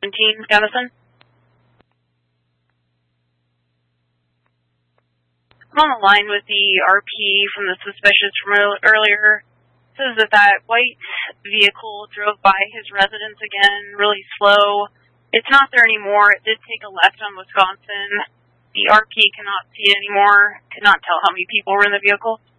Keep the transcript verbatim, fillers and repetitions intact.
seventeen, Gunnison. I'm on the line with the R P from the suspicious from earlier. It says that that white vehicle drove by his residence again, really slow. It's not there anymore. It did take a left on Wisconsin. The R P cannot see it anymore, cannot tell how many people were in the vehicle.